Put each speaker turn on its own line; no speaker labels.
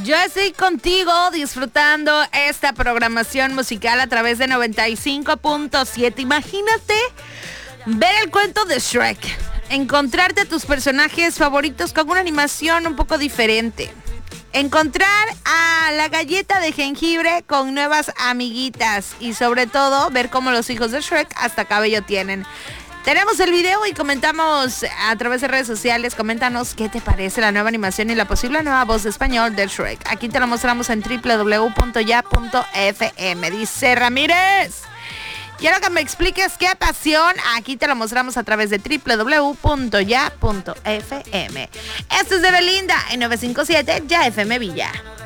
Yo estoy contigo disfrutando esta programación musical a través de 95.7. Imagínate ver el cuento de Shrek, encontrarte a tus personajes favoritos con una animación un poco diferente, encontrar a la galleta de jengibre con nuevas amiguitas y sobre todo ver cómo los hijos de Shrek hasta cabello tienen. Tenemos el video y comentamos a través de redes sociales. Coméntanos qué te parece la nueva animación y la posible nueva voz de español de Shrek. Aquí te lo mostramos en www.ya.fm. Dice Ramírez: quiero que me expliques qué pasión. Aquí te lo mostramos a través de www.ya.fm. Esto es de Belinda en 957 Ya FM Villa.